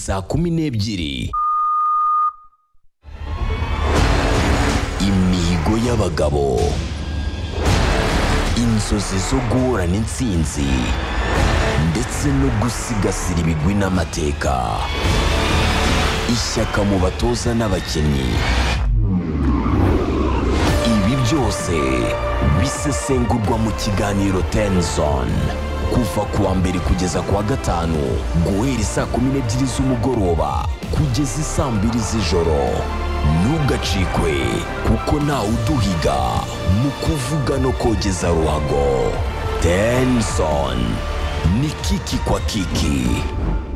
12:00. Imihigo y'abagabo, inzozi zo guhorana intsinzi ndetse no gusigasira ibigwi n'amateka, ishyaka mu batoza n'abakinnyi, ibi byose bisesengurwa mu kiganiro Ten Zone kuva kuwa mbere kugeza kuwa gatanu guhera 12:00 z'umugoroba kugeza 2:00 z'ijoro. Ntugacikwe kuko ntawe uduhiga mu kuvuga no kogeza ruhago. Ten Zone ni kiki kwa kiki.